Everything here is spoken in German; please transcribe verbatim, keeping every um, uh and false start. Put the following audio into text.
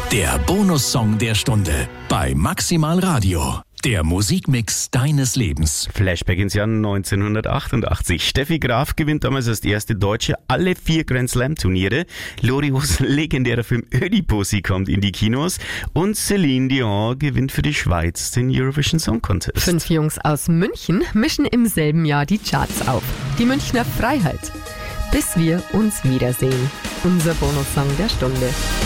Der Bonussong der Stunde bei Maximal Radio. Der Musikmix deines Lebens. Flashback ins Jahr neunzehnhundertachtundachtzig. Steffi Graf gewinnt damals als erste Deutsche alle vier Grand Slam Turniere. Loriots legendärer Film Ödipussy kommt in die Kinos. Und Celine Dion gewinnt für die Schweiz den Eurovision Song Contest. Fünf Jungs aus München mischen im selben Jahr die Charts auf. Die Münchner Freiheit. Bis wir uns wiedersehen. Unser Bonussong der Stunde.